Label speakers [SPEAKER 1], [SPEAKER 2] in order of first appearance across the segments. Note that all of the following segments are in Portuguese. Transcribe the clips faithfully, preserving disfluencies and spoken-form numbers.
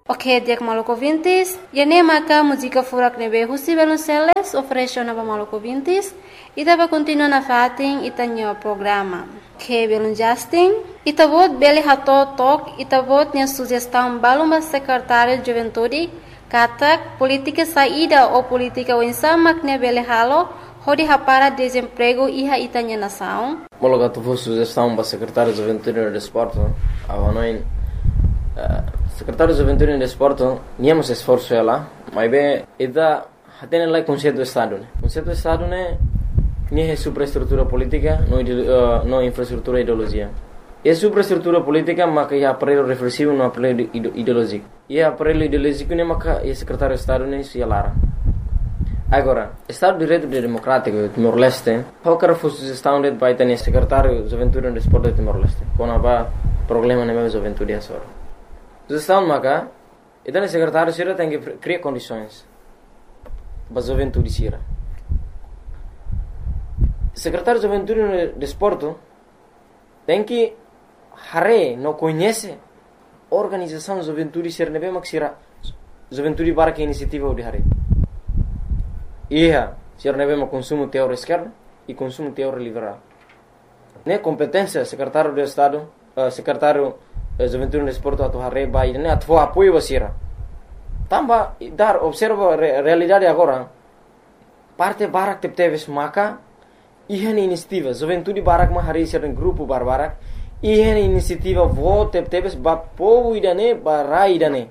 [SPEAKER 1] Ok, dia maluco vintis. E nem maca música furak nebe husi Belunceles oferece na maluco vintis. E dava continua na fatin e tanho programa. Que Belun Justin. E tabot bele hato tok e tabot nia sugestão baluma secretário de juventude. Katak política saída ou política wensamak ne bele halo. Hodi hapara desemprego iha itanya nação.
[SPEAKER 2] Mologa tu sugestão para secretário de juventude e desporto. Avanoin secretário de juventude e desporto, niamos esforço ela, mas bem, ida tem lá conceito do estado, né? Conceito do estado né, nem é superestrutura política, não uh, não infraestrutura ideologia. É superestrutura política, mas é aparelho reflexivo, não aparelho ideológico. E aparelho ideológico né, mas é secretário de estado né, se alara. Agora, Estado de Direito Democrático Timor-Leste, qualquer sugestão de vai ter secretário de juventude e desporto de Timor-Leste, quando há problema na minha juventude é só. Sugestão maka, então o secretário sira tem que criar condições para a juventude sira. Secretário de juventude e desporto tem que hare não conhece organização de juventude sira nebe mak sira juventude para que iniciativa de hare. Ia sira nebe mak consumo teórico esquerdo e consumo teórico liberal. Ne competência secretário de estado, uh, secretário juventude no esporte atau hari bayi ini atau apoio basira. Tambah dar observa re, realidade agora. Parte barak tep teves maka ihan inisiativa juventude barak mah hari sering grupo barbarak ihan inisiativa vote tep teves ba povo idane barai idane.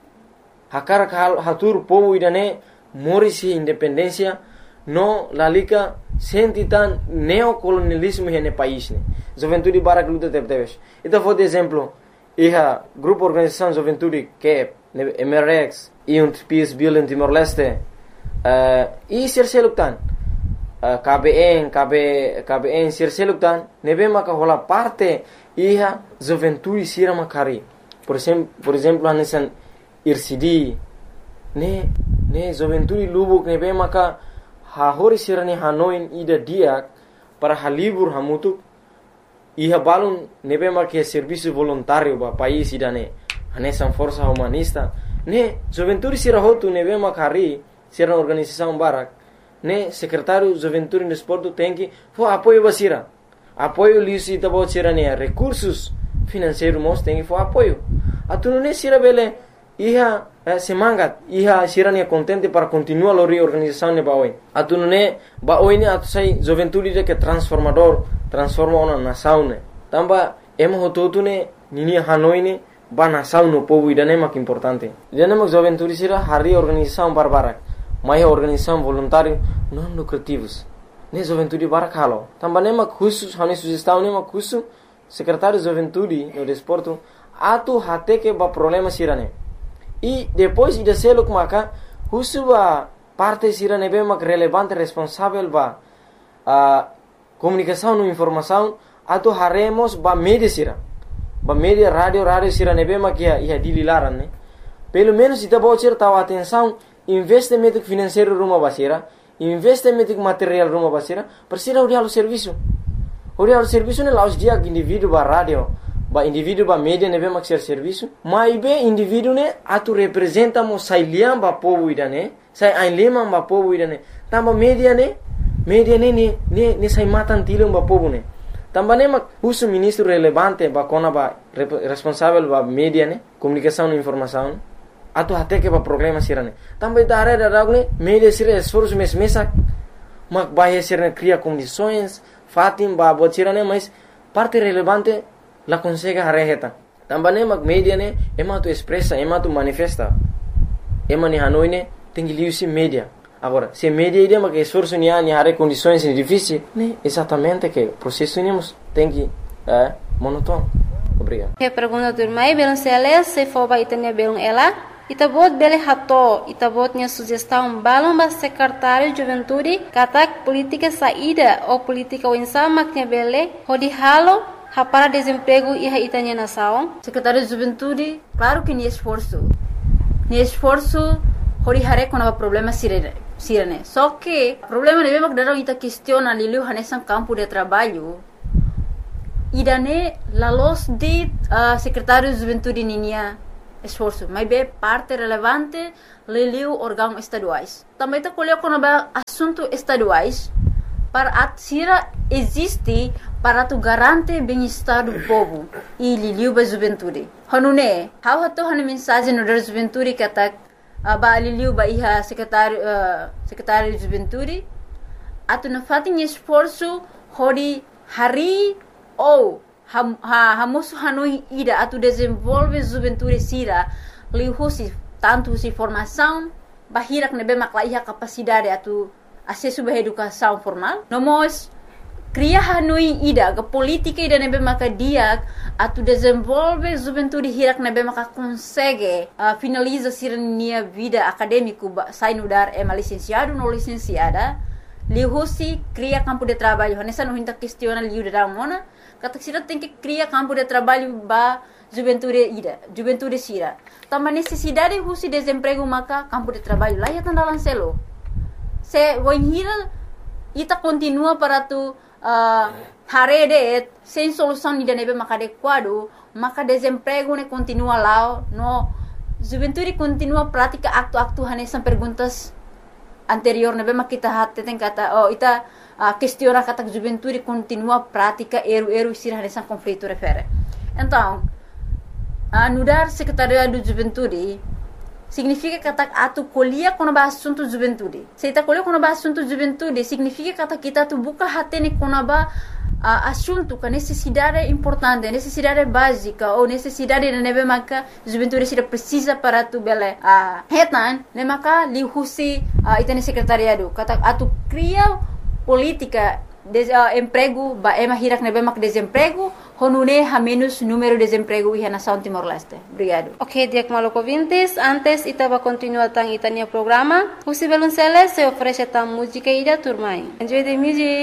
[SPEAKER 2] Hakar hal hatur povo idane morisi independência no lalika sentitan neocolonialismo hene país ne. Juventude barak luta tep teves. Itu foi de exemplo. Iha grupo organização juventude que M R X e um Peace Building Timor-Leste uh, e serseluktan uh, K B N K B K B N serseluktan nebe maka hola parte iha juventude sira makari por exemplo por exemplo anesan I R C D ne ne juventude lubuk nebe maka ha hori sira ni hanoin ida dia para halibur hamutuk iha balun nebe marque serviço voluntário ba país idane anesan força humanista ne juventude sira hotu nebe makari sira organização barak ne secretário juventude e desporto tem que fo apoio basira apoio lisi tabo sira ne recursos financeiros mos tem que fo apoio atuno ne sira bele iha eh, semangat iha sira ne contente para continuar a reorganização ne baoi atuno ne baoi ne atu sai juventude de que transformador transforma uma nação ne tamba emo hototu ne nini hanoi ne ba nação no povo idane mak importante idane mak juventude sira hari organização barbarak mai organização voluntário não lucrativos ne juventude barak halo tamba ne mak khusus hani sugestão ne mak khusus secretário de juventude no desporto atu hate que ba problema sira ne e depois ida seluk maka khusus ba parte sira ne be mak relevante responsável ba a comunicação e informação atau haremos ba media sira ba media radio radio sira nebe makia ia dililaran ne pelo menos ita bocor tahu atenção investimento financeiro rumah basira investimento material rumah basira persira uri halu serviço uri halu serviço ne laus dia indivíduo ba radio ba indivíduo ba media nebe mak ser serviço mai be indivíduo ne atu representa mo sailiam ba povo idane sai ainlema ba povo idane tamba media ne media ne ne ne ne sai matan tilum ba povo ne tamba ne mak uso ministro relevante ba kona ba responsável ba media ne comunicação e informação atu até que ba problema sirane tamba ita are da ne media sira esforço mes mesak mak ba sirane cria condições fatim ba botirane mas parte relevante la consegue hareheta tamba ne mak media ne ema tu expressa ema tu manifesta ema ni hanoi ne tengi liusi media. Agora, se media ideia que esforço ni ani hare condições difíceis, né? Exatamente que o processo nemos tem que é monótono. Obrigado.
[SPEAKER 1] Que pergunta do irmão Belun Celes se for ba itanya Belun ela, itabot bele hato, itabot nya sugestão balon ba secretário de juventude, katak política saída ou política winsama que bele, hodi halo para desemprego e itanya nação.
[SPEAKER 3] Secretário de juventude, claro que ni esforço. Ni esforço hori hare kona problema sirene. Sirene. Só que o problema é mesmo que daram ita questiona liliu hanesan campo de trabalho. Idane la los de uh, secretário de juventude ninia esforço, mas é parte relevante liliu órgãos estaduais. Também está colhendo quando é assunto estaduais para a Sira existe para tu garantir bem-estar do povo e liliu ba juventude. Hanune, how hato hanu mensagem no da juventude que tá ba liliu ba iha secretário uh, secretário de juventude atu na fatin esforço hori hari ou ha ha hamusu hanui ida atu desenvolve juventude Sira liu husi tanto si formação bahirak nebe makla iha capacidade atu acesso à educação formal. Nós cria hanui ida ke política ida nebe maka dia atu desenvolve juventude hirak nebe maka consegue uh, finaliza sirnia vida acadêmico sai no dar é licenciado no licenciada lihusi cria campo de trabalho nessa não hinta questiona liu de mona kata sira tem que cria campo de trabalho ba juventude ida juventude sira também necessidade husi desemprego maka campo de trabalho lá ya tandalan selo se wanhira ita continua para tu uh, harede sem solução ida nebe maka adequado maka desemprego ne continua lá no juventude continua prática acto-acto hanesan perguntas anterior nebe maka kita hatte tem kata oh ita uh, questiona kata juventude continua prática eru-eru sira hanesan conflito refere então uh, nudar secretariado de juventude significa que atu colhia quando ba assunto juventude. Se ta colhia quando ba assunto juventude, significa que kita tu buka hatene quando ba uh, assunto que necessidade importante, necessidade básica ou necessidade de nebe maka juventude sira precisa para tu bele a uh, hetan, ne maka li husi uh, itene secretariado. Kata atu cria política de uh, emprego ba ema hirak nebe mak desemprego honune ha menos número de desemprego e nação Timor-Leste. Obrigado.
[SPEAKER 1] Ok, Diak Maloko Vintes, antes itaba continua tang itania programa. Husi Belunceles se oferece tang música ida turmai. Enjoy the music.